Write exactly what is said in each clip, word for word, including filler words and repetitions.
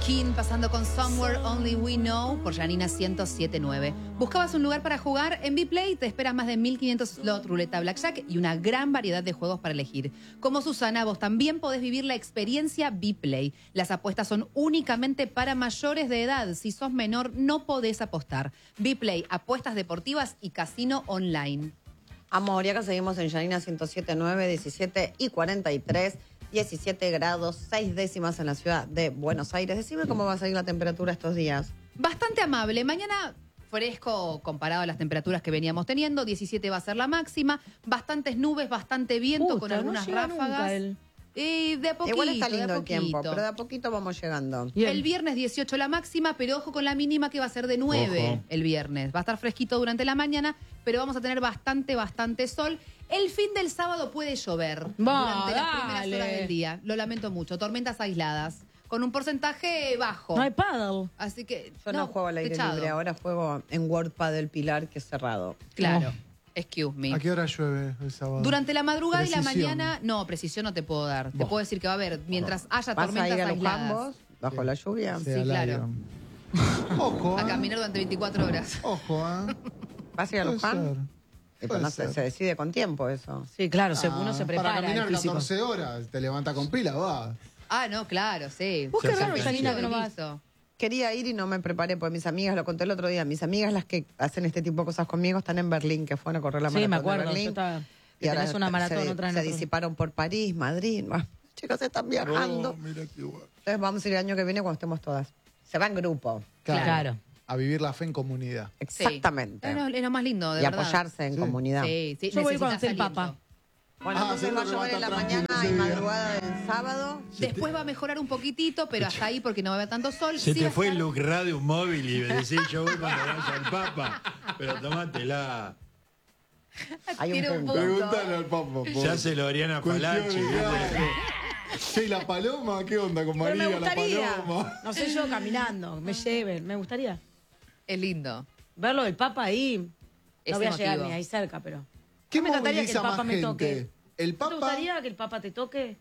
King pasando con Somewhere Only We Know por Janina ciento siete punto nueve. ¿Buscabas un lugar para jugar? En Bplay te esperan más de mil quinientos slot, ruleta, blackjack y una gran variedad de juegos para elegir. Como Susana, vos también podés vivir la experiencia Bplay. Las apuestas son únicamente para mayores de edad. Si sos menor, no podés apostar. Bplay, apuestas deportivas y casino online. Amor, y acá seguimos en Janina ciento siete punto nueve, diecisiete y cuarenta y tres. diecisiete grados, seis décimas en la ciudad de Buenos Aires. Decime cómo va a salir la temperatura estos días. Bastante amable. Mañana fresco comparado a las temperaturas que veníamos teniendo. diecisiete va a ser la máxima. Bastantes nubes, bastante viento Puta, con no algunas llega ráfagas. nunca él. Y de a poquito, Igual está lindo de a el tiempo, poquito. pero de a poquito vamos llegando. Bien. El viernes dieciocho la máxima, pero ojo con la mínima que va a ser de nueve Ojo. el viernes. Va a estar fresquito durante la mañana, pero vamos a tener bastante, bastante sol. El fin del sábado puede llover Va, durante las primeras dale. horas del día. Lo lamento mucho. Tormentas aisladas, con un porcentaje bajo. No hay paddle. Así que Yo no, juego al aire techado. libre, ahora juego en World Padel Pilar, que es cerrado. Claro. Excuse me. ¿A qué hora llueve el sábado? Durante la madrugada y la Precisión. mañana, no, precisión no te puedo dar. Te Buah. puedo decir que va a haber, mientras haya ¿Vas a tormentas ir a los aisladas, ambos bajo la lluvia? Sí, Sea al claro. aire. Ojo, a ¿eh? caminar durante veinticuatro horas. Ojo, ¿eh? ¿Vas a ir a los Puede Ham? ser. Y pues Puede no se, ser. se decide con tiempo eso. Sí, claro, se- Ah, uno se prepara. Para caminar el físico. catorce horas, te levanta con pila, va. Ah, no, claro, sí. Vos qué Ya raro, se Janina, que no Listo. vas. Listo. Quería ir y no me preparé, porque mis amigas, lo conté el otro día, mis amigas las que hacen este tipo de cosas conmigo están en Berlín, que fueron a correr la Sí, maratón me de acuerdo. Berlín. Yo estaba, Y que ahora tenés una maratón, se, otra en se otro. disiparon por París, Madrid. Bah, chicas, están viajando. Oh, mira qué guay. Entonces vamos a ir el año que viene cuando estemos todas. Se va en grupo. Claro. A vivir la fe en comunidad. Sí. Exactamente. Es lo, es lo más lindo, de Y verdad. apoyarse en Sí. comunidad. Sí, sí. Yo voy cuando necesitas esté el aliento. Papa. Bueno, Ah, entonces va a seguro que llover en va a la estar mañana tranquilo y ese día. madrugada del sábado. Después va a mejorar un poquitito, pero hasta ahí porque no va a haber tanto sol. Se Sí te va a fue el estar- look radio móvil y me decís yo voy cuando vaya al Papa. Pero tomátela. Hay un Tiene un punto. punto. Pregúntale al Papa. por- Ya se lo Oriana Palachi. Cuestiones, claro. Che, ¿y la paloma? ¿Qué onda con Pero María, me la gustaría. paloma? No sé yo, caminando, me lleven. Me gustaría. Es lindo. Verlo del Papa ahí. Es No voy a llegar emotivo. ni ahí cerca, pero. ¿Qué me encantaría que el moviliza Papa más me gente? toque. ¿El ¿Te Papa? gustaría que el Papa te toque?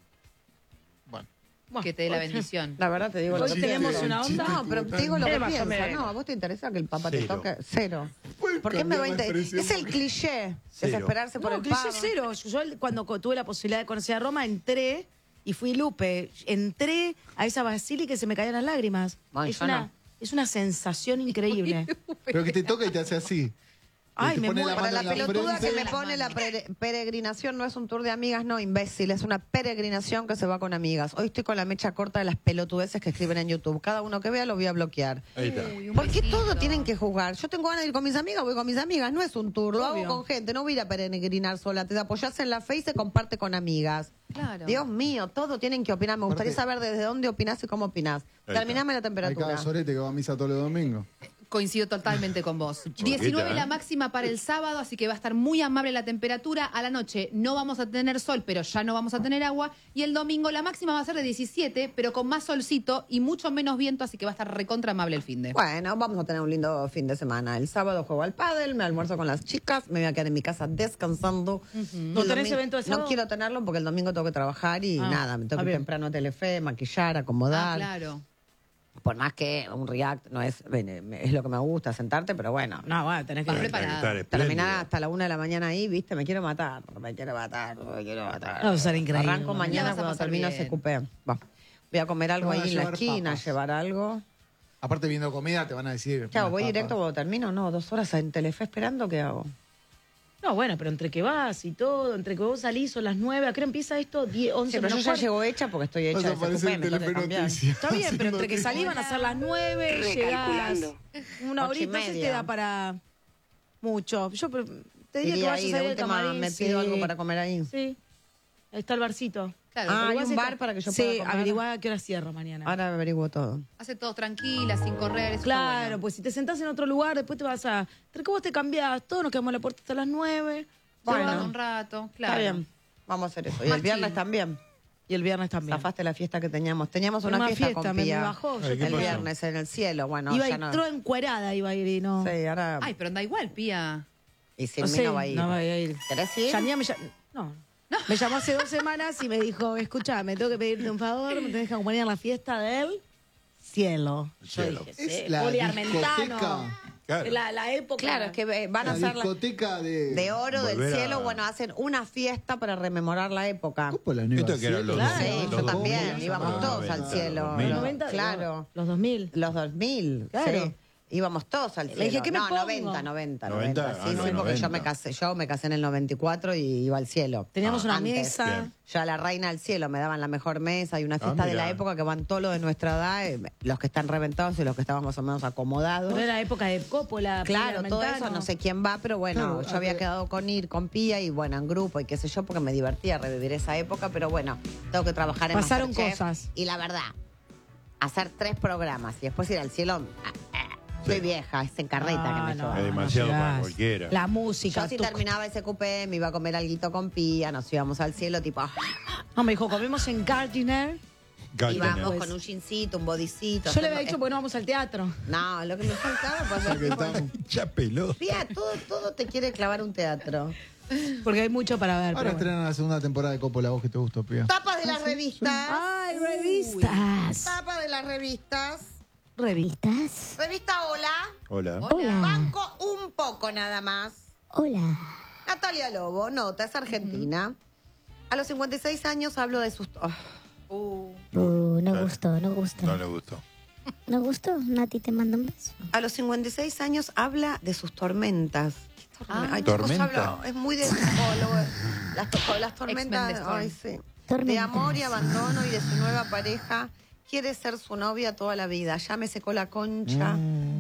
Bueno. Bueno, Que te dé la bendición. La verdad te digo lo Hoy que tenemos pienso. una onda. No, pero te digo lo que Eh, más o pienso. menos. No, ¿a vos te interesa que el Papa te Cero. toque? Cero. Puedes ¿Por qué me cambiar va a la inter- expresión Es el porque- cliché. Cero. Desesperarse por No, el cliché Papa. cero. Yo cuando co- tuve la posibilidad de conocer a Roma, entré y fui Lupe. Entré a esa basílica y se me caían las lágrimas. Ay, es, yo una, no. es una sensación increíble. Pero que te toca y te hace así. Ay, te me pone muero. la Para mano la en la pelotuda que frente. me pone la pre- peregrinación no es un tour de amigas, no, imbécil, es una peregrinación que se va con amigas. Hoy estoy con la mecha corta de las pelotudeces que escriben en YouTube. Cada uno que vea lo voy a bloquear. Ahí está. Uy, un ¿Por qué besito. todo tienen que juzgar? Yo tengo ganas de ir con mis amigas, voy con mis amigas, no es un tour, lo Obvio. hago con gente, no voy a ir a peregrinar sola, te apoyás en la fe y se comparte con amigas. Claro. Dios mío, todo tienen que opinar, me gustaría Aparte- saber desde dónde opinás y cómo opinás. Ahí Terminame la Hay temperatura. cada sorete que va a misa todos los domingos. Coincido totalmente con vos. diecinueve ¿eh? la máxima para el sábado, así que va a estar muy amable la temperatura. A la noche no vamos a tener sol, pero ya no vamos a tener agua. Y el domingo la máxima va a ser de diecisiete, pero con más solcito y mucho menos viento, así que va a estar recontra amable el fin de. Bueno, vamos a tener un lindo fin de semana. El sábado juego al pádel, me almuerzo con las chicas, me voy a quedar en mi casa descansando. Y el ¿No tenés domingo- evento de sábado? No quiero tenerlo porque el domingo tengo que trabajar y Ah, nada, me tengo ah, que ir bien. temprano a Telefe, maquillar, acomodar. Ah, claro. Por más que un react no es, es lo que me gusta, sentarte, pero bueno. No, bueno, tenés que. Vas Tiene que preparada. estar espléndida. Terminar hasta la una de la mañana ahí, viste, me quiero matar, me quiero matar, me quiero matar. Va a ser increíble. Arranco La mañana vas a cuando pasar termino bien. ese cupé. Va. Voy a comer algo Te van a ahí en la llevar esquina, papas. llevar algo. Aparte viendo comida te van a decir... Chao, unas voy papas. directo cuando termino, no, dos horas en Telefe esperando, ¿qué hago? No, bueno, pero entre que vas y todo, entre que vos salís son las nueve, ¿a qué hora empieza esto? diez, once, Sí, pero yo menos ya cuarto. llego hecha porque estoy hecha Vas a de ese aparecer cupé, en me tengo que Telefe cambiar. Noticias. Está bien, pero entre que Haciendo salís van a ser las nueve, llegás Recalculando. una Ocho y horita, entonces media. te da para mucho. Yo pero, te diría que Iría vayas ahí, a de ir al última camarín. me sí. pido algo para comer ahí. Sí, ahí está el barcito. Claro, Ah, pero hay igual un se- bar para que yo Sí, pueda comer. averiguá a qué hora cierra mañana. Ahora averiguo todo. hace todo tranquila, sin correr. Eso está Claro, bueno. pues si te sentás en otro lugar, después te vas a... Entre que vos te cambiás, todos nos quedamos en la puerta hasta las nueve. Bueno, Bueno. un rato, claro. Está bien, vamos a hacer eso. Y Más el viernes chill. también. Y el viernes también. Zafaste la fiesta que teníamos. Teníamos una Una fiesta, fiesta, con me- me Pía. bajó, yo Ay, ¿qué el pasó? viernes en el cielo. Bueno, iba y ya no. entró encuerada, iba a ir y no... Sí, ahora. Ay, pero anda igual, Pía. Y sin no mí sé, no va a ir. no va a ir. ¿Querés ir? Yanía me llam- No. Me llamó hace dos semanas y me dijo, escucha, me tengo que pedirte un favor, me tenés que acompañar a la fiesta de él. cielo. Yo Cielo. dije, Es sí, la Juli discoteca. Armentano. Claro. La, la época. Claro, es que eh, van a La hacer la, discoteca de... de oro del Volver a- cielo. Bueno, hacen una fiesta para rememorar la época. Cúpula Nueva Esto que eran Cielo. los Sí, dos- yo los también, dos mil, íbamos los todos noventa, al cielo. los dos mil. Los noventa, Claro. Los dos mil. Los dos mil, Claro. sí. Íbamos todos al cielo. Le dije, ¿qué me no, pongo? noventa, noventa, noventa, noventa. Sí, ah, sí, no, porque yo noventa. me casé, yo me casé en el noventa y cuatro y iba al cielo. Teníamos Ah, una antes. mesa. Bien. Ya la reina del cielo, me daban la mejor mesa y una fiesta de mira. la época que van todos los de nuestra edad, eh, los que están reventados y los que estaban más o menos acomodados. Pero era la época de Coppola. Claro, Pia todo Armentano. eso, no sé quién va, pero bueno, Claro, yo había eh, quedado con Ir, con Pía y bueno, en grupo y qué sé yo, porque me divertía revivir esa época, pero bueno, tengo que trabajar en Pasaron Masterchef. cosas. Y la verdad, hacer tres programas y después ir al cielo, ah, ah, soy Sí. vieja, es en carreta que me Ah, no, lleva. Es demasiado llegás. para cualquiera. La música. Yo si tu- terminaba ese cupé, me iba a comer alguito con Pía, nos íbamos al cielo, tipo, ah, No, me dijo, comemos en Gardiner. Gardiner. íbamos con un jeancito, un bodicito. Yo le había haciendo- dicho, porque no vamos al teatro. No, lo que me faltaba, pues, O sea que tipo, están- Ya peló. Pía, todo, todo te quiere clavar un teatro. Porque hay mucho para ver. Ahora pero bueno. estrenan la segunda temporada de Coppola, vos que te gustó, Pía. Tapas de las revistas. Ay, revistas. Tapa de las revistas. Revistas. Revista Hola. Hola. Hola. Banco un poco nada más. Hola. Natalia Lobo, nota, es argentina. A los cincuenta y seis años hablo de sus... oh, Uh, no Claro. gustó, no gustó. No le gustó. ¿No gustó? Nati te manda un beso. a los cincuenta y seis años habla de sus tormentas. ¿Qué torme- Ah. Ay, chicos, ¿Tormenta? habla- es muy de psicólogo. Las, to- las tormentas, Ex-Mendes ay, sí. De Tormentas. amor y abandono y de su nueva pareja. Quiere ser su novia toda la vida. Ya me secó la concha.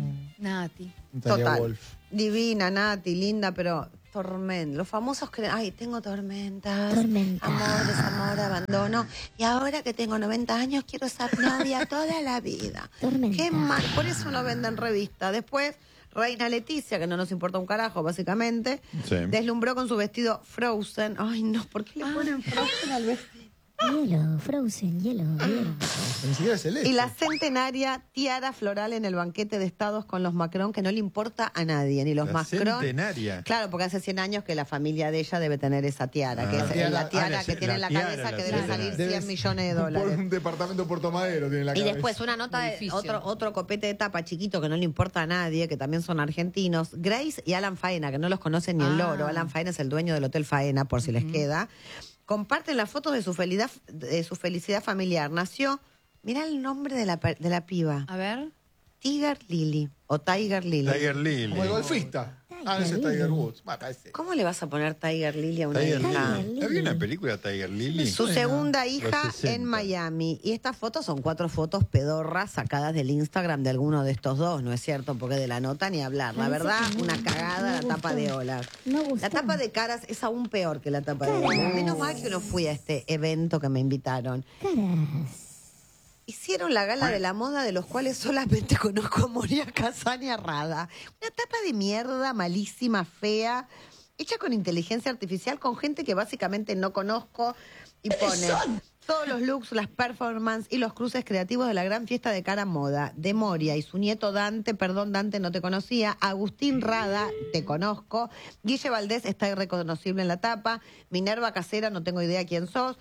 Nati. Natalia Total. Wolf. Divina, Nati, linda, pero tormenta. Los famosos creen, ay, tengo tormentas. Tormenta. Amor, desamor, abandono. Y ahora que tengo noventa años, quiero ser novia toda la vida. Tormenta. Qué mal. Por eso no venden revista. Después, Reina Leticia, que no nos importa un carajo, básicamente, Sí. deslumbró con su vestido Frozen. Ay, no, ¿por qué le ponen Frozen al vestido? Hielo, Frozen, hielo, hielo. Ni siquiera es celeste. Y la centenaria tiara floral en el banquete de estados con los Macron, que no le importa a nadie, ni los La Macron. centenaria. Claro, porque hace cien años que la familia de ella debe tener esa tiara, que Ah. es Tiara- la tiara ah, la- que tiene en la, la tiara, cabeza, la que debe tiara. salir Debe cien ser millones de Por dólares. un departamento Puerto Madero tiene en la Y cabeza. después una nota de Edificio. otro, otro copete de tapa chiquito que no le importa a nadie, que también son argentinos. Grace y Alan Faena, que no los conocen ni el Ah. loro. Alan Faena es el dueño del Hotel Faena, por si les queda. Comparten las fotos de su felicidad, de su felicidad familiar. Nació, mirá el nombre de la, pe- de la piba. A ver. Tiger Lily o Tiger Lily. Tiger Lily. Como el golfista. Ah, ese es Tiger Woods. Ah, parece. ¿Cómo le vas a poner Tiger Lily a una Tiger hija? Lily. ¿Había una película Tiger Lily? Su segunda Los hija sesenta. en Miami. Y estas fotos son cuatro fotos pedorras sacadas del Instagram de alguno de estos dos, ¿no es cierto? Porque de la nota ni hablar. La Ay, verdad, sí, no, una no cagada la gustó. tapa de olas. No gustó. La tapa de caras es aún peor que la tapa de olas. Menos mal que no fui a este evento que me invitaron. Caras. Hicieron la gala de la moda de los cuales solamente conozco a Moria Kazan y a Rada. Una tapa de mierda, malísima, fea, hecha con inteligencia artificial, con gente que básicamente no conozco y pone todos los looks, las performances y los cruces creativos de la gran fiesta de cara moda de Moria y su nieto Dante, perdón Dante, no te conocía, Agustín Rada, te conozco, Guille Valdés está irreconocible en la tapa, Minerva Casera, no tengo idea quién sos,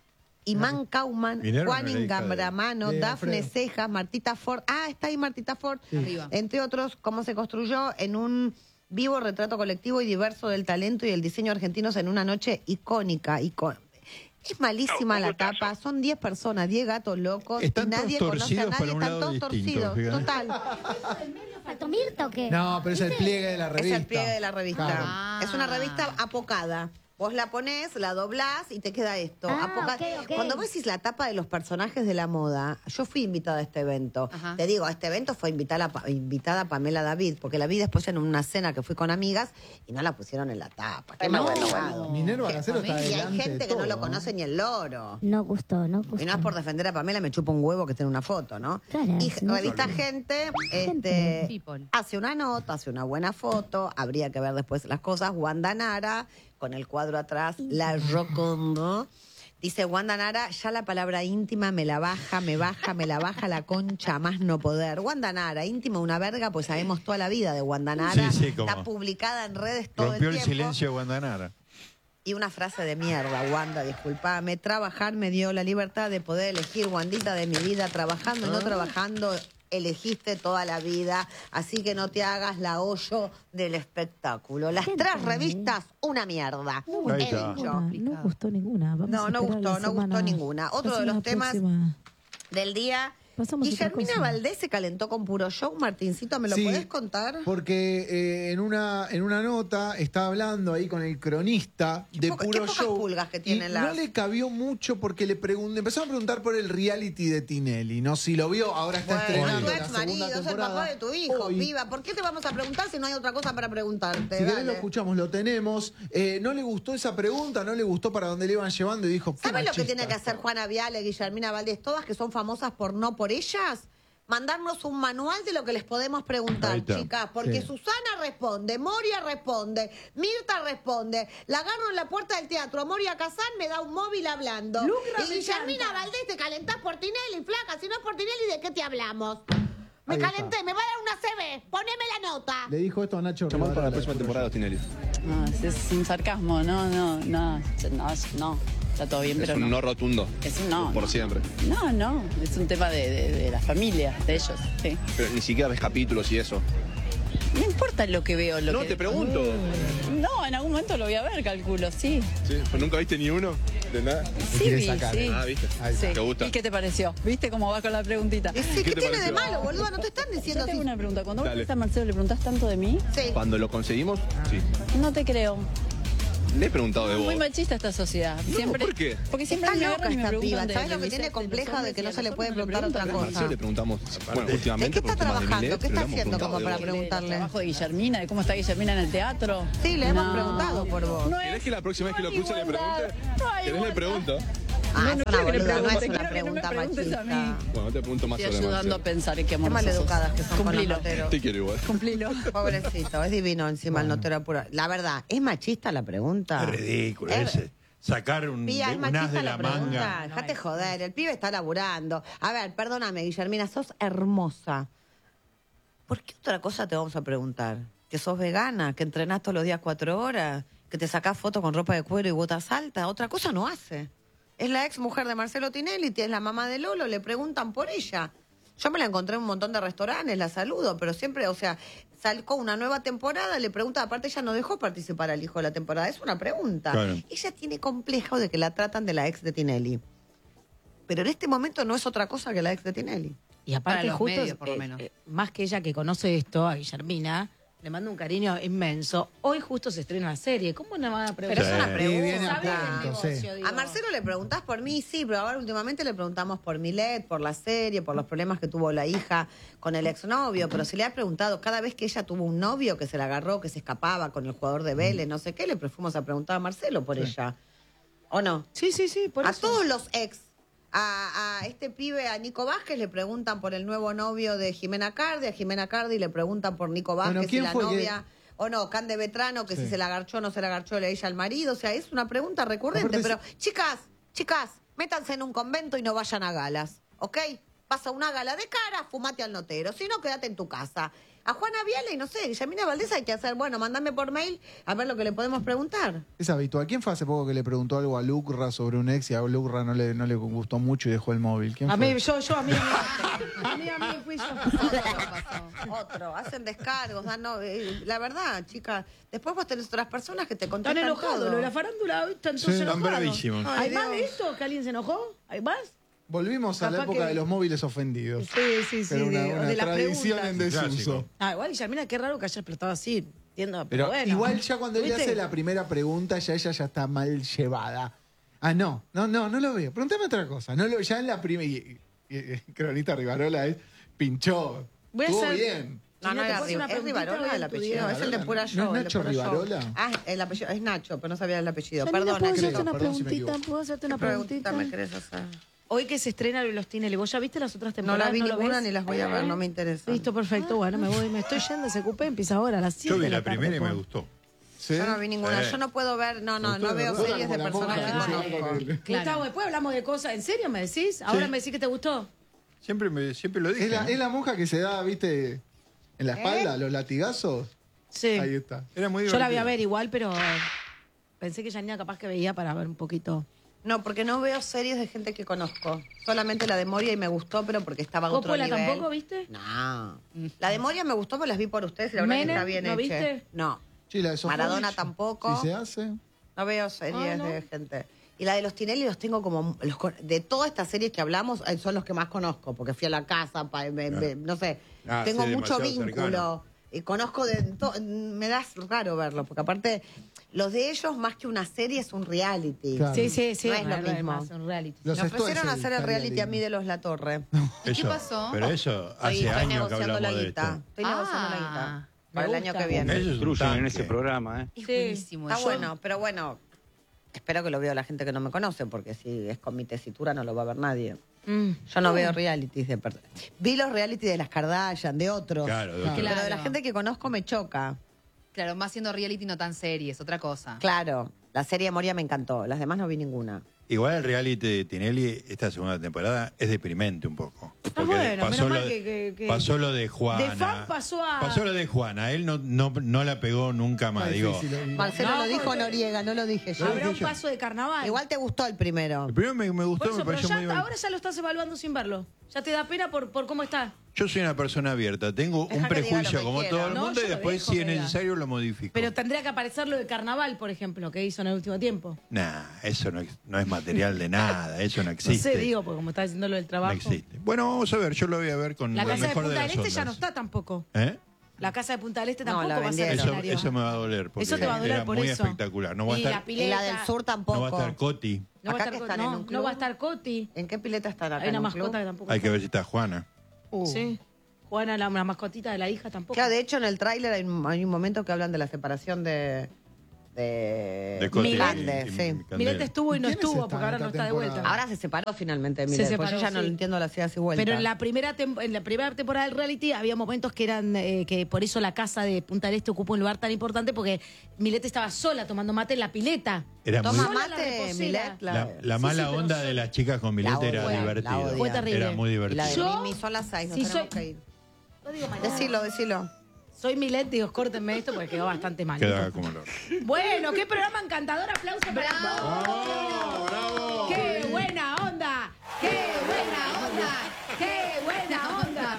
Imán Kauman, Minerva Juan no era hija de- Ingambramano, de Dafne Alfredo. Cejas, Martita Ford. Ah, está ahí Martita Ford. Arriba. Entre otros, cómo se construyó en un vivo retrato colectivo y diverso del talento y el diseño argentinos en una noche icónica. icó- Es malísima la tapa, son diez personas, diez gatos locos Están y nadie todos conoce a torcidos nadie, para un están lado todos distinto, torcidos, fíjate. total. ¿Faltó Mirta o qué? No, pero es el pliegue de la Es revista. el pliegue de la revista. Claro. Ah. Es una revista apocada. Vos la ponés, la doblás y te queda esto. Ah, Apoca- ok, ok. Cuando vos decís la tapa de los personajes de la moda, yo fui invitada a este evento. Ajá. Te digo, a este evento fue invitada, Pa- invitada Pamela David, porque la vi después en una cena que fui con amigas y no la pusieron en la tapa. Qué No. mal logrado. Minerva Casero está Y hay delante gente de que no todo, lo conoce ni el loro. No gustó, no gustó. Y no es por defender a Pamela, me chupa un huevo que esté en una foto, ¿no? Claro, y no. revista Gente, Gente. este, People. hace una nota, hace una buena foto, habría que ver después las cosas. Wanda Nara, con el cuadro atrás, la Rocondo. Dice Wanda Nara, ya la palabra íntima me la baja, me baja, me la baja la concha a más no poder. Wanda Nara, íntima una verga, pues sabemos toda la vida de Wanda Nara. Sí, sí, como- Está publicada en redes todo Rompió el el tiempo. silencio de Guandanara. Y una frase de mierda, Wanda, disculpame. Trabajar me dio la libertad de poder elegir, Wandita, de mi vida. Trabajando, no trabajando, elegiste toda la vida. Así que no te hagas la hoyo del espectáculo. Las tres revistas, una mierda. No, Ahí He está. dicho. no gustó ninguna. Vamos No, a no esperar la gustó, no semana- gustó ninguna. Otro la de los semana temas próxima. del día. Pasamos a otra Guillermina cosa. Valdés se calentó con puro show. Martincito, ¿me lo Sí, podés contar? Porque eh, en, una, en una nota está hablando ahí con el cronista de poca- Puro qué pocas Show. pulgas que y tienen no las- le cabió mucho porque le pregun- empezaron a preguntar por el reality de Tinelli. No si lo vio, ahora está Bueno, estrenando tu la ex segunda marido, es el temporada. papá de tu hijo, Hoy. viva. ¿Por qué te vamos a preguntar si no hay otra cosa para preguntarte? Si querés Dale. lo escuchamos, lo tenemos. Eh, no le gustó esa pregunta, no le gustó para dónde le iban llevando y dijo, qué ¿Sabes lo que machista tiene que hacer esto. Juana Viale, Guillermina Valdés, todas que son famosas por no por ellas? Mandarnos un manual de lo que les podemos Ahí preguntar, está. chicas, porque Sí. Susana responde, Moria responde, Mirta responde, la agarro en la puerta del teatro, Moria Kazán me da un móvil hablando. Lucra y me Guillermina encanta. Valdés te calentás por Tinelli, flaca, si no es por Tinelli, ¿de qué te hablamos? Me Ahí está. calenté, me va a dar una C B, poneme la nota. Le dijo esto a Nacho Llamamos para la Rivera, próxima Puro temporada, Show. Tinelli. No, es, es un sarcasmo, no, no, no, no, no, está todo bien, Es pero un no rotundo. Es un no. Por no. siempre. No, no, es un tema de, de- de la familia, de ellos, sí. Pero ni siquiera ves capítulos y eso. No importa lo que veo, lo No, que... te pregunto. No, en algún momento lo voy a ver, calculo, sí. Sí, pues nunca viste ni uno de nada. Sí, quiere vi, sacar. sí. Ah, ¿viste? Ahí Sí. ¿Te gusta? ¿Y qué te pareció? ¿Viste cómo va con la preguntita? Y sí, ¿Qué ¿qué te tiene de pareció? malo, boludo? ¿No te están diciendo Yo tengo así? una pregunta. Cuando vos Dale. fuiste a Marcelo, ¿le preguntás tanto de mí? Sí. Cuando lo conseguimos, sí. No te creo. Le he preguntado de vos. Muy machista esta sociedad. Siempre, ¿por qué? Porque siempre Está me loca agarran y me esta preguntan piba. de- ¿Sabes de lo que mis tiene ex, de los compleja de hombres que y no a se le los puede hombres me preguntar otra preguntan, A cosa? Marcelo le preguntamos. Bueno, ¿De últimamente. qué está por temas de trabajando? Milei, ¿Qué pero está le hemos haciendo preguntado como de para vos. preguntarle? El trabajo de Guillermina, de cómo está Guillermina en el teatro. Sí, le hemos No. preguntado por vos. No ¿Querés es- que la próxima vez que lo no hay escuche le igualdad, pregunte? no hay ¿Querés le igualdad. pregunto? Ah, No, es no una quiero que le boluda, no preguntes, es una quiero que no me pregunta preguntes a machista. mí. Bueno, te pregunto más Estoy sobre ayudando a Marcelo. pensar en qué Qué amor maleducadas que son con los Cumplilo. noteros. Te quiero igual. Cumplilo. Pobrecito, es divino encima el notero apuro. La verdad, ¿es machista la pregunta? Es ridículo Es- ese. Sacar un, Pía, ¿es un as machista de la la pregunta? manga. Dejate joder, el pibe está laburando. A ver, perdóname, Guillermina, sos hermosa. ¿Por qué otra cosa te vamos a preguntar? ¿Que sos vegana? ¿Que entrenás todos los días cuatro horas? ¿Que te sacás fotos con ropa de cuero y botas altas? Otra cosa no hace. Es la ex mujer de Marcelo Tinelli, es la mamá de Lolo, le preguntan por ella. Yo me la encontré en un montón de restaurantes, la saludo, pero siempre, o sea, sacó una nueva temporada, le pregunta, aparte ella no dejó participar al hijo de la temporada, es una pregunta. Claro. Ella tiene complejo de que la tratan de la ex de Tinelli. Pero en este momento no es otra cosa que la ex de Tinelli. Y aparte, Para los justo, medios, por lo eh, menos. eh, más que ella que conoce esto, a Guillermina, le mando un cariño inmenso. Hoy justo se estrena la serie. ¿Cómo no van a preguntar? Pero es una Sí, pregunta. viene a Sabe del punto, sí. negocio, digo. A Marcelo le preguntás por mí, sí, pero ahora últimamente le preguntamos por Milet, por la serie, por los problemas que tuvo la hija con el exnovio. Pero si le ha preguntado cada vez que ella tuvo un novio que se la agarró, que se escapaba con el jugador de Vélez, no sé qué, le fuimos a preguntar a Marcelo por ella. ¿O no? Sí, sí, sí, por a eso. todos los ex. A, a este pibe, a Nico Vázquez, le preguntan por el nuevo novio de Jimena Cardi. A Jimena Cardi le preguntan por Nico Vázquez Bueno, y ¿quién la fue que- novia. O no, Cande Vetrano, que Sí. si se la agarchó o no se la agarchó le ella al marido. O sea, es una pregunta recurrente. Aparte Pero, chicas, chicas, métanse en un convento y no vayan a galas, ¿ok? Vas a una gala de cara, fumate al notero. Si no, quédate en tu casa. A Juana Viale y no sé, Guillermina Valdés hay que hacer, bueno, mandame por mail a ver lo que le podemos preguntar. Es habitual. ¿Quién fue hace poco que le preguntó algo a Lucra sobre un ex y a Lucra no le, no le gustó mucho y dejó el móvil? ¿Quién A fue? mí, yo, yo, a mí, a mí. A mí, a mí, fui yo. Otro, hacen descargos, dan no, eh, la verdad, chicas. Después vos tenés otras personas que te Están contestan enojados. todo. Lo de la farándula hoy están todos Sí, están enojados. bravísimos. ¿Hay Ay, más de Dios. esto? ¿Que alguien se enojó? ¿Hay más? Volvimos a la Capaz época que- de los móviles ofendidos. Sí, sí, sí. Era una, de, una de las tradición preguntas. en desuso. Clásico. Ah, igual, Guillermina, qué raro que haya explotado así. Entiendo, pero, Pero bueno. igual ya cuando él le ¿Viste? hace la primera pregunta, ya ella ya está mal llevada. Ah, no, no, no, no lo veo. Pregúntame otra cosa. No lo, ya en la primera. Y, y- y- Cronista Rivarola es pinchó. Voy a Estuvo hacer- bien. No, no Gina, ¿te era puedo hacer una Ri- es preguntita Rivarola hoy el en tu apellido, día? es el de Pura ¿No es Show. el de Nacho Pura Show. Rivarola? Ah, el apellido, es Nacho, pero no sabía el apellido. Janina, Perdón, ¿puedo Nacho. hacerte una Perdón si me preguntita? equivoco. ¿Puedo hacerte una ¿Qué preguntita preguntita? me querés hacer? Hoy que se estrena Los Tinelli, ¿vos ya viste las otras No temporadas? la vi lo ninguna ves? ni las voy a ver, no me interesa. Listo, perfecto. Bueno, me voy, me estoy yendo. Se ocupé, empieza ahora a las siete Yo vi de la la tarde, primera y me por- gustó. ¿Sí? Yo no vi ninguna. Sí. Yo no puedo ver, no, no, Gustó no de veo verdad, series de como la monja personas que que se va conozco. con el- Claro. Gustavo, después hablamos de cosas. ¿En serio me decís? Ahora Sí. me decís que te gustó. Siempre, me, siempre lo dije. Es la, ¿no? es la monja que se da, viste, en la espalda, los latigazos. Sí. Ahí está. Era muy Yo la voy a divertido. ver igual, pero. Pensé que Janina capaz que veía para ver un poquito. No, porque no veo series de gente que conozco. Solamente la de Moria y me gustó, pero porque estaba a otro ¿Coppola nivel. tampoco viste? No. La de Moria me gustó porque las vi por ustedes y la verdad que Menem, está bien ¿no hecha. viste? No. Sí, la de Sofovich, Maradona tampoco. Si se hace. No veo series Ah, ¿no? de gente. Y la de los Tinelli los tengo como... Los, con- de todas estas series que hablamos, eh, son los que más conozco, porque fui a la casa, pa- me- me- no sé. Ah, tengo sí, mucho demasiado vínculo. cercano. Y conozco de... to- me da raro verlo, porque aparte, los de ellos, más que una serie, es un reality. Claro. Sí, sí, sí. No es lo además, mismo. un reality. Los Me Stoics ofrecieron sí, hacer el estaría reality a lindo. mí de los La Torre. ¿Y qué Eso, pasó? Pero eso Estoy, hace estoy años que negociando la hablamos de guita. esto. Estoy negociando la Ah, guita. me Para el gusta. año que viene. Eso es un Intrusión en tanque. ese programa, ¿eh? Es Sí. buenísimo Está eso. bueno, pero bueno, espero que lo vea la gente que no me conoce, porque si es con mi tesitura no lo va a ver nadie. Mm. Yo no veo realities de personas. Vi los realities de las Kardashian, de otros. Claro, de Claro. otro. Pero de la Claro. gente que conozco me choca. Claro, más siendo reality, no tan series, otra cosa. Claro, la serie de Moria me encantó, las demás no vi ninguna. Igual el reality de Tinelli, esta segunda temporada, es deprimente un poco. Está Porque bueno, pasó, menos lo mal de, que- que- que- pasó lo de Juana. De fan pasó a- lo de Juana. Él no, no, no la pegó nunca más, Está digo. difícil ahí. Marcelo No, lo dijo porque- Noriega, no lo dije yo. Habrá un paso de carnaval. Igual te gustó el primero. El primero me, me gustó, Por eso, me pero pareció ya, muy divertido. ahora ya lo estás evaluando sin verlo. Ya te da pena por, por cómo está. Yo soy una persona abierta, tengo Deja un que diga prejuicio lo que como quiera. todo el No, mundo yo y lo después, dejo si es que diga. necesario, lo modifico. Pero tendría que aparecer lo de carnaval, por ejemplo, que hizo en el último tiempo. Nah, eso no, ex- no es material de nada, eso no No existe. sé, digo, porque como está diciendo lo del No trabajo. existe. Bueno, vamos a ver, yo lo voy a ver con La lo casa de mejor Punta de del las Este ya no ondas. está tampoco. ¿Eh? La casa de Punta del Este No, tampoco la va a ser vendieron. Eso, escenario. eso me va a doler. Porque Eso te va a doler era por muy eso. espectacular. No va a Y estar, la Y pileta. la del sur tampoco. no va a estar Coti. No va a Acá estar, que Co- están en no, un no club. va a estar Coti. ¿En qué pileta están acá? Hay una en un club? mascota que tampoco Hay que está. ver si está Juana. Uh. Sí. Juana, la, la mascotita de la hija tampoco. Claro, de hecho en el tráiler hay, un- hay un momento que hablan de la separación de... De, De Coti. Milande, y- y- sí. Candela. Milete estuvo y no ¿Quiénes estuvo están porque ahora esta no está de temporada? vuelta. Ahora se separó finalmente de Se Millet, pues yo separó, ya no sí. lo entiendo las idas y vueltas. Pero en la primera tem- en la primera temporada del reality había momentos que eran eh, que por eso la casa de Punta del Este ocupó un lugar tan importante porque Milete estaba sola tomando mate en la pileta. Era muy, Toma Sola la mate, reposera. Millet. la, la Sí, mala sí, pero onda sola. de las chicas con La Milete era odia, la divertido. odia. Fue terrible. Era muy Y la divertido. de Yo- Mimi son las seis, nos Sí, tenemos soy- que ir. Lo digo mañana. Decilo, decilo. Soy Millet, digo, córtenme esto porque quedó bastante mal. Queda como lo. Bueno, qué programa encantador, aplauso para ¡Bravo, bravo! ¡Qué buena onda! ¡Qué buena onda! ¡Qué buena onda!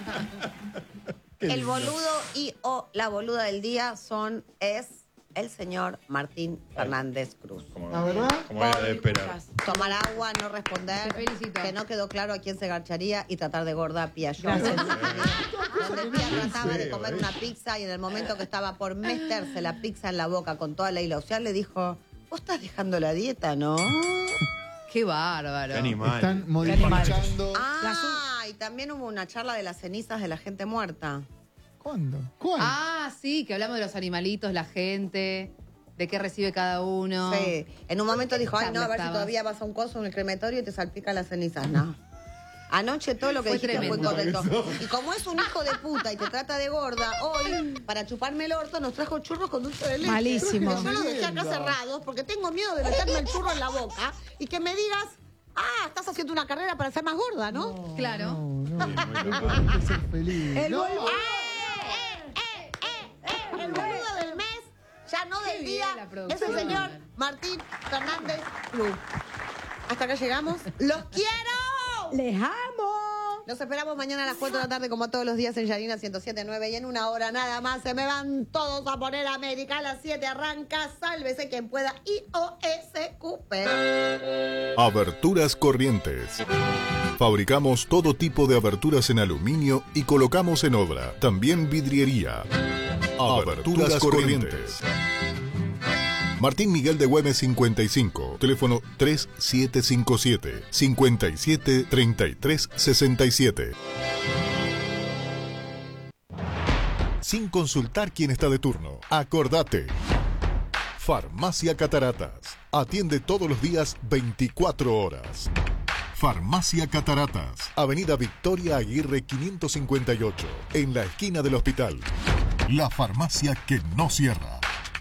El boludo y o la boluda del día son, es el señor Martín Fernández Cruz. Como, ¿La verdad? como era de esperar. Tomar agua, no responder, Te felicito. que no quedó claro a quién se garcharía y tratar de gorda a Pia Jones. Gracias. Donde Pia trataba de comer una pizza y en el momento que estaba por meterse la pizza en la boca con toda la ilusión le dijo, vos estás dejando la dieta, ¿no? Qué bárbaro. Qué animal. Están modificando. Ah, y también hubo una charla de las cenizas de la gente muerta. ¿Cuándo? ¿Cuál? Ah, sí, que hablamos de los animalitos, la gente, de qué recibe cada uno. Sí, en un momento dijo, ay, no, a ver si Estabas. todavía vas a un coso en el crematorio y te salpican las cenizas. No. Anoche todo lo que Fue dijiste fue tremendo. correcto. Y como es un hijo de puta y te trata de gorda, hoy, para chuparme el orto, nos trajo churros con dulce de leche. Malísimo. Yo los dejé acá cerrados porque tengo miedo de meterme el churro en la boca y que me digas, ah, estás haciendo una carrera para ser más gorda, ¿no? Claro. No, no, hay que ser feliz. El No. boludo. El boludo del mes, ya no del Qué día, bien la es producción. el señor Martín Fernández Cruz. Hasta acá llegamos. ¡Los quiero! ¡Les amo! Los esperamos mañana a las cuatro de la tarde, como todos los días en Yanina ciento siete punto nueve. Y en una hora nada más se me van todos a poner América. A las siete arranca. Sálvese quien pueda. I O S Q P. Aberturas Corrientes. Fabricamos todo tipo de aberturas en aluminio y colocamos en obra. También vidriería. Aberturas Corrientes. Martín Miguel de Güemes cincuenta y cinco. Teléfono tres siete cinco siete, cinco siete tres tres seis siete. Sin consultar quién está de turno. Acordate. Farmacia Cataratas. Atiende todos los días veinticuatro horas. Farmacia Cataratas. Avenida Victoria Aguirre quinientos cincuenta y ocho. En la esquina del hospital. La farmacia que no cierra.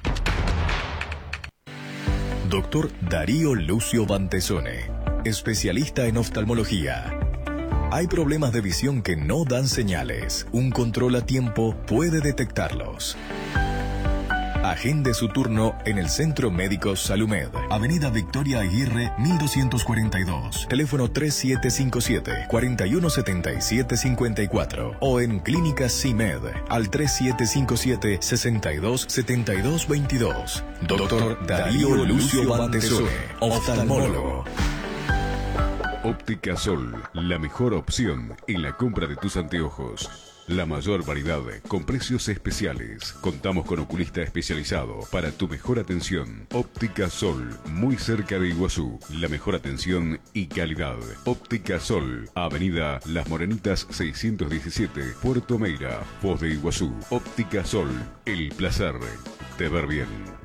Doctor Darío Lucio Bantesone, especialista en oftalmología. Hay problemas de visión que no dan señales. Un control a tiempo puede detectarlos. Agende su turno en el Centro Médico Salumed, Avenida Victoria Aguirre, mil doscientos cuarenta y dos. Teléfono tres siete cinco siete, cuatro uno siete siete cinco cuatro o en Clínica CIMED al tres siete cinco siete, seis dos siete dos dos dos. Doctor Darío Lucio Bantesone, oftalmólogo. Óptica Sol, la mejor opción en la compra de tus anteojos. La mayor variedad con precios especiales. Contamos con oculista especializado para tu mejor atención. Óptica Sol, muy cerca de Iguazú. La mejor atención y calidad. Óptica Sol, Avenida Las Morenitas seiscientos diecisiete, Puerto Meira, Foz de Iguazú. Óptica Sol, el placer de ver bien.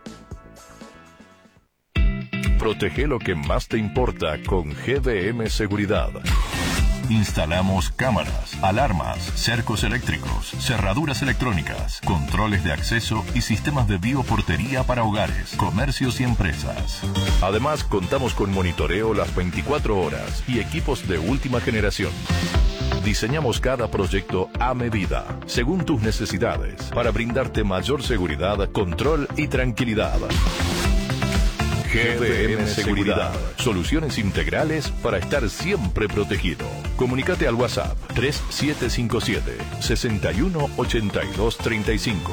Protege lo que más te importa con G D M Seguridad. Instalamos cámaras, alarmas, cercos eléctricos, cerraduras electrónicas, controles de acceso y sistemas de bioportería para hogares, comercios y empresas. Además, contamos con monitoreo las veinticuatro horas y equipos de última generación. Diseñamos cada proyecto a medida, según tus necesidades, para brindarte mayor seguridad, control y tranquilidad. G D M Seguridad. Soluciones integrales para estar siempre protegido. Comunícate al WhatsApp tres siete cinco siete, seis uno ocho dos tres cinco.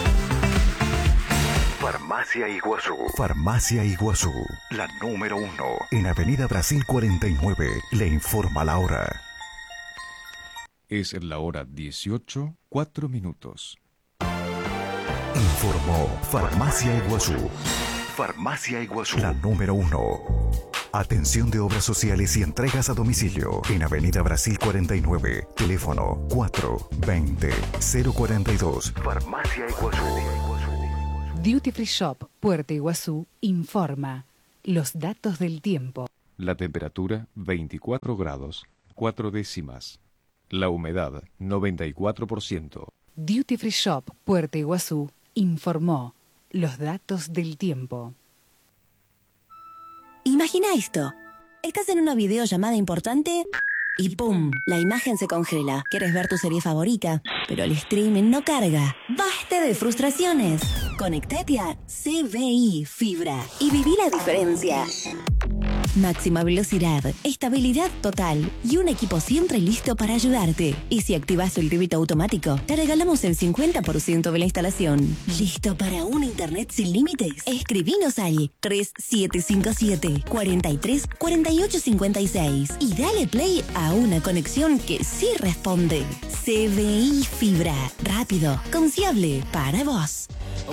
Farmacia Iguazú. Farmacia Iguazú. La número uno. En Avenida Brasil cuarenta y nueve. Le informa la hora. Es la hora dieciocho, cuatro minutos. Informó Farmacia Iguazú. Farmacia Iguazú. La número uno. Atención de obras sociales y entregas a domicilio. En Avenida Brasil cuarenta y nueve. Teléfono cuatro veinte, cero cuarenta y dos. Farmacia Iguazú. Duty Free Shop, Puerto Iguazú, informa los datos del tiempo. La temperatura veinticuatro grados, cuatro décimas. La humedad noventa y cuatro por ciento. Duty Free Shop, Puerto Iguazú, informó los datos del tiempo. Imagina esto. Estás en una videollamada importante y ¡pum! La imagen se congela. Quieres ver tu serie favorita, pero el streaming no carga. ¡Basta de frustraciones! Conectate a C B I Fibra y viví la diferencia. Máxima velocidad, estabilidad total y un equipo siempre listo para ayudarte. Y si activas el débito automático, te regalamos el cincuenta por ciento de la instalación. ¿Listo para un internet sin límites? Escribinos al tres siete cinco siete, cuatro tres, cuatro ocho cinco seis y dale play a una conexión que sí responde. C B I Fibra, rápido, confiable, para vos.